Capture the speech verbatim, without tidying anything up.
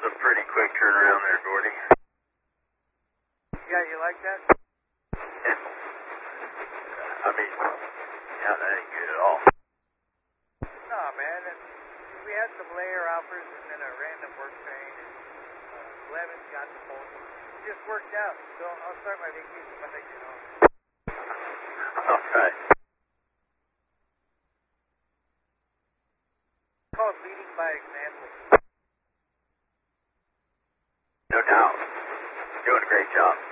was a pretty quick turnaround there, Gordy. Yeah, you like that? Yeah. I mean, yeah, that ain't good at all. No, man. And we had some layer offers and then a random work train, and uh, Blevins got the phone. It just worked out. So I'll start my vacation when I get home. All right. It's called leading by example. No doubt. Doing a great job.